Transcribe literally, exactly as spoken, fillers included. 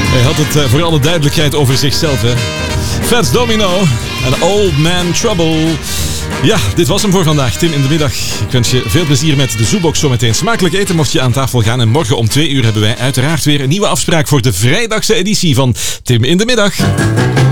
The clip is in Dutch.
Hij had het uh, voor alle duidelijkheid over zichzelf, hè. Fats Domino en Old Man Trouble. Ja, dit was hem voor vandaag. Tim in de middag. Ik wens je veel plezier met de Zoobox zometeen. Smakelijk eten mocht je aan tafel gaan. En morgen om twee uur hebben wij uiteraard weer een nieuwe afspraak voor de vrijdagse editie van Tim in de middag.